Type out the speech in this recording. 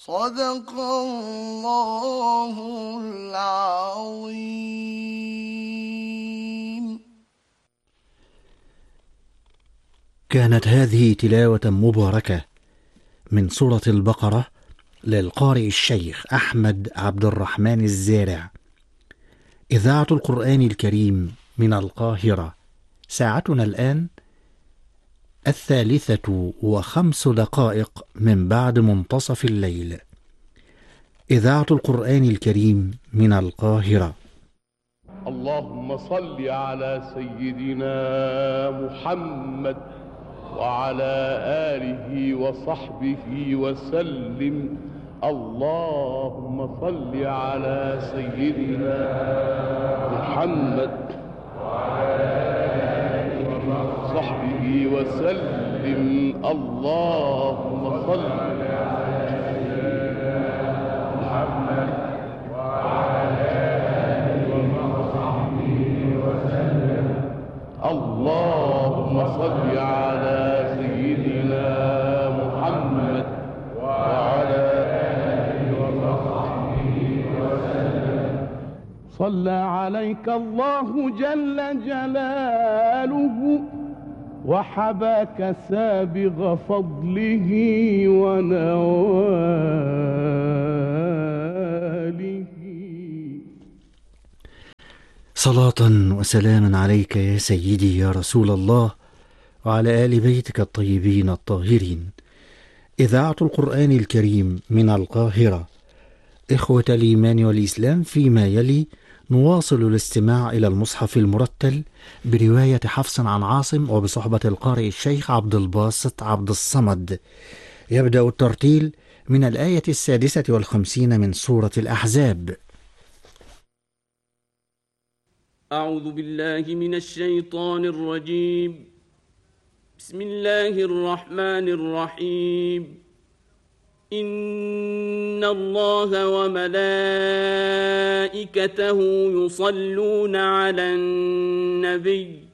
صدق الله العظيم. كانت هذه تلاوة مباركة من سورة البقرة للقارئ الشيخ أحمد عبد الرحمن الزارع، إذاعة القرآن الكريم من القاهرة. ساعتنا الآن 3:05 من بعد منتصف الليل. إذاعة القرآن الكريم من القاهرة. اللهم صل على سيدنا محمد وعلى آله وصحبه وسلم. اللهم صل على سيدنا محمد وعلى آله وصحبه وسلم. اللهم صل على سيدنا محمد وعلى آله وصحبه وسلم. اللهم صل على سيدنا محمد وعلى آله وصحبه وسلم. صلى عليك الله جل جلاله وحباك سابغ فضله ونواله. صلاة وسلاما عليك يا سيدي يا رسول الله، وعلى آل بيتك الطيبين الطاهرين. إذاعة القرآن الكريم من القاهرة. إخوة الإيمان والإسلام، فيما يلي نواصل الاستماع إلى المصحف المرتل برواية حفص عن عاصم وبصحبة القارئ الشيخ عبد الباسط عبد الصمد. يبدأ الترتيل من الآية 56 من سورة الأحزاب. أعوذ بالله من الشيطان الرجيم. بسم الله الرحمن الرحيم. إن الله وملائكته يصلون على النبي